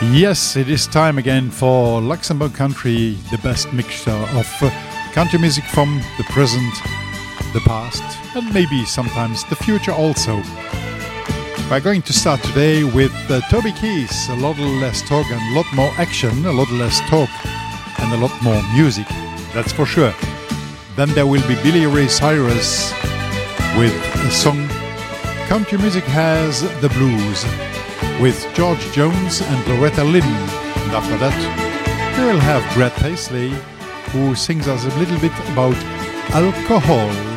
Yes, it is time again for Luxembourg Country, the best mixture of country music from the present, the past, and maybe sometimes the future also. We're going to start today with Toby Keith, a lot less talk and a lot more action, a lot less talk and a lot more music, that's for sure. Then there will be Billy Ray Cyrus with a song Country Music Has the Blues, with George Jones and Loretta Lynn. And after that, we will have Brad Paisley, who sings us a little bit about alcohol.